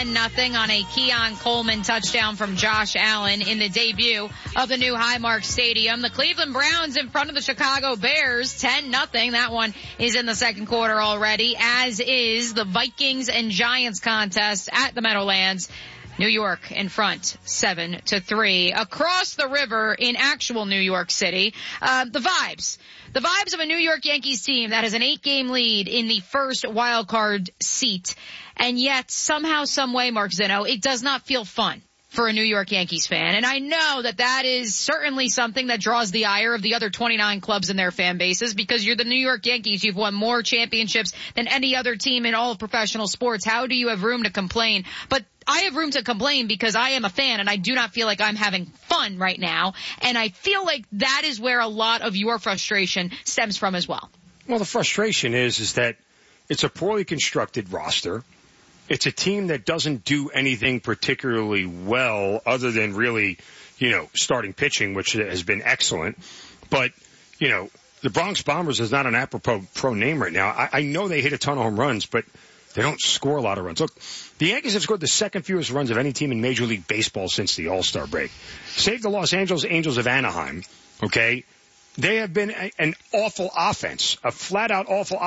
Nothing on a Keon Coleman touchdown from Josh Allen in the debut of the new Highmark Stadium. The Cleveland Browns in front of the Chicago Bears, 10-0. That one is in the second quarter already, as is the Vikings and Giants contest at the Meadowlands. New York in front, 7-3. Across the river in actual New York City, the vibes of a New York Yankees team that has an 8-game lead in the first wild card seat. And yet, somehow, some way, Mark Zinno, it does not feel fun for a New York Yankees fan. And I know that that is certainly something that draws the ire of the other 29 clubs in their fan bases, because you're the New York Yankees. You've won more championships than any other team in all of professional sports. How do you have room to complain? But I have room to complain because I am a fan and I do not feel like I'm having fun right now. And I feel like that is where a lot of your frustration stems from as well. Well, the frustration is that it's a poorly constructed roster. It's a team that doesn't do anything particularly well other than really, starting pitching, which has been excellent. But, the Bronx Bombers is not an apropos name right now. I know they hit a ton of home runs, but they don't score a lot of runs. Look, the Yankees have scored the second fewest runs of any team in Major League Baseball since the All-Star break. Save the Los Angeles Angels of Anaheim, okay? They have been an awful offense, a flat-out awful